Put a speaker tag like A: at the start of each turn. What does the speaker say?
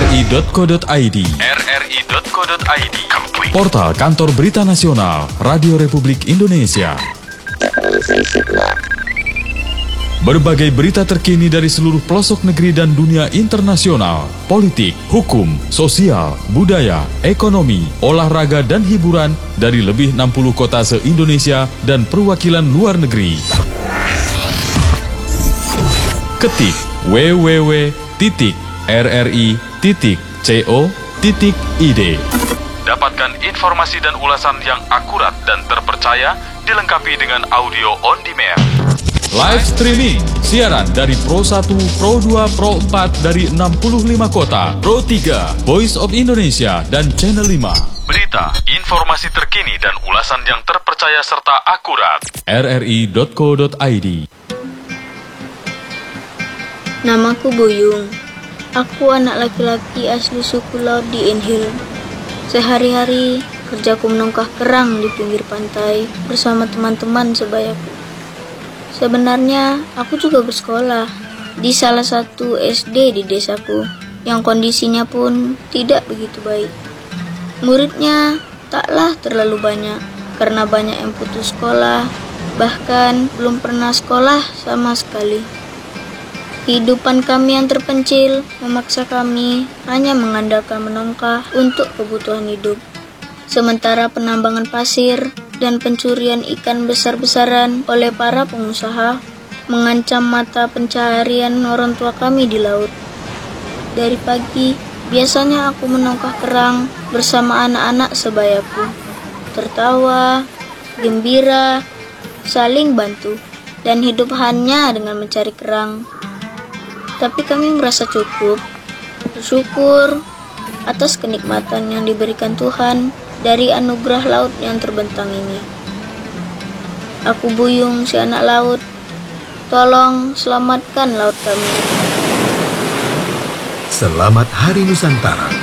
A: rri.co.id, portal kantor berita nasional Radio Republik Indonesia. Berbagai berita terkini dari seluruh pelosok negeri dan dunia internasional, politik, hukum, sosial, budaya, ekonomi, olahraga dan hiburan dari lebih 60 kota se-Indonesia dan perwakilan luar negeri. Ketik www.rri.co.id. Dapatkan informasi dan ulasan yang akurat dan terpercaya, dilengkapi dengan audio on demand. Live streaming, siaran dari Pro 1, Pro 2, Pro 4 dari 65 kota, Pro 3, Voice of Indonesia, dan Channel 5. Berita, informasi terkini dan ulasan yang terpercaya serta akurat. rri.co.id.
B: Namaku Buyung. Aku anak laki-laki asli suku Laut di Enhil. Sehari-hari kerjaku menongkah kerang di pinggir pantai bersama teman-teman sebayaku. Sebenarnya aku juga bersekolah di salah satu SD di desaku yang kondisinya pun tidak begitu baik. Muridnya taklah terlalu banyak karena banyak yang putus sekolah, bahkan belum pernah sekolah sama sekali. Kehidupan kami yang terpencil memaksa kami hanya mengandalkan menongkah untuk kebutuhan hidup. Sementara penambangan pasir dan pencurian ikan besar-besaran oleh para pengusaha mengancam mata pencaharian orang tua kami di laut. Dari pagi, biasanya aku menongkah kerang bersama anak-anak sebayaku. Tertawa, gembira, saling bantu, dan hidup hanya dengan mencari kerang. Tapi kami merasa cukup, bersyukur atas kenikmatan yang diberikan Tuhan dari anugerah laut yang terbentang ini. Aku Buyung, si anak laut. Tolong selamatkan laut kami.
C: Selamat Hari Nusantara.